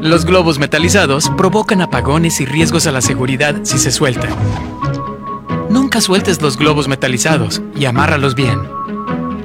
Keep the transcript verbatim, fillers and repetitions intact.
Los globos metalizados provocan apagones y riesgos a la seguridad si se sueltan. Nunca sueltes los globos metalizados y amárralos bien.